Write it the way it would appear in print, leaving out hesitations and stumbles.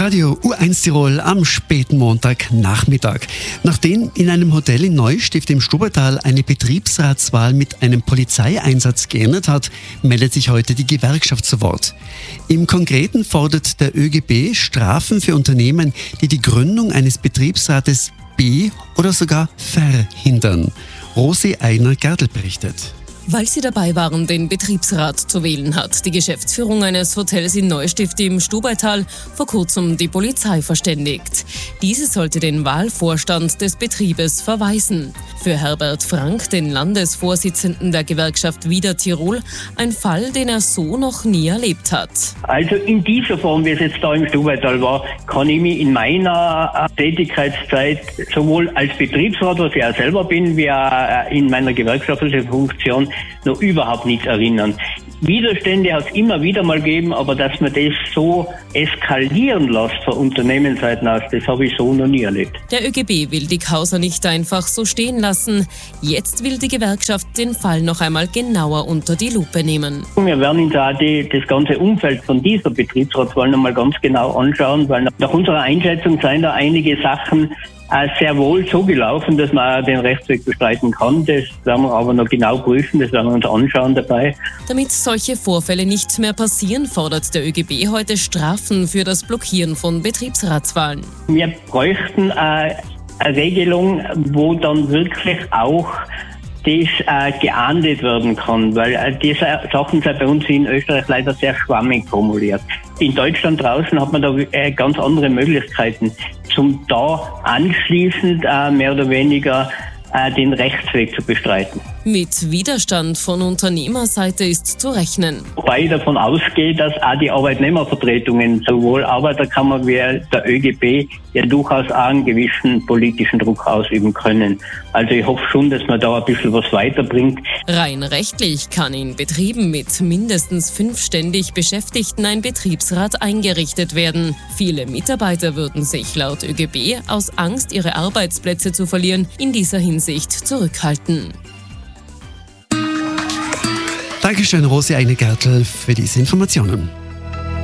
Radio U1 Tirol am späten Montagnachmittag. Nachdem in einem Hotel in Neustift im Stubaital eine Betriebsratswahl mit einem Polizeieinsatz geendet hat, meldet sich heute die Gewerkschaft zu Wort. Im Konkreten fordert der ÖGB Strafen für Unternehmen, die die Gründung eines Betriebsrates oder sogar verhindern. Rosi Eigner-Gertl berichtet. Weil sie dabei waren, den Betriebsrat zu wählen, hat die Geschäftsführung eines Hotels in Neustift im Stubaital vor kurzem die Polizei verständigt. Diese sollte den Wahlvorstand des Betriebes verweisen. Für Herbert Frank, den Landesvorsitzenden der Gewerkschaft Wieder Tirol, ein Fall, den er so noch nie erlebt hat. Also in dieser Form, wie es jetzt da im Stubaital war, kann ich mich in meiner Tätigkeitszeit sowohl als Betriebsrat, was ich auch selber bin, wie auch in meiner gewerkschaftlichen Funktion noch überhaupt nichts erinnern. Widerstände hat es immer wieder mal gegeben, aber dass man das so eskalieren lässt von Unternehmensseiten aus, das habe ich so noch nie erlebt. Der ÖGB will die Causa nicht einfach so stehen lassen. Jetzt will die Gewerkschaft den Fall noch einmal genauer unter die Lupe nehmen. Wir werden uns auch das ganze Umfeld von dieser Betriebsratswahl noch mal ganz genau anschauen, weil nach unserer Einschätzung seien da einige Sachen sehr wohl so gelaufen, dass man auch den Rechtsweg bestreiten kann. Das werden wir aber noch genau prüfen, das werden wir uns anschauen dabei. Damit solche Vorfälle nicht mehr passieren, fordert der ÖGB heute Strafen für das Blockieren von Betriebsratswahlen. Wir bräuchten eine Regelung, wo dann wirklich auch das geahndet werden kann, weil diese Sachen sind bei uns in Österreich leider sehr schwammig formuliert. In Deutschland draußen hat man da ganz andere Möglichkeiten, zum da anschließend mehr oder weniger den Rechtsweg zu bestreiten. Mit Widerstand von Unternehmerseite ist zu rechnen. Wobei ich davon ausgehe, dass auch die Arbeitnehmervertretungen, sowohl Arbeiterkammer wie der ÖGB, ja durchaus auch einen gewissen politischen Druck ausüben können. Also ich hoffe schon, dass man da ein bisschen was weiterbringt. Rein rechtlich kann in Betrieben mit mindestens 5 ständig Beschäftigten ein Betriebsrat eingerichtet werden. Viele Mitarbeiter würden sich laut ÖGB aus Angst, ihre Arbeitsplätze zu verlieren, in dieser Hinsicht zurückhalten. Dankeschön, Rosi Eigner-Gertl, für diese Informationen.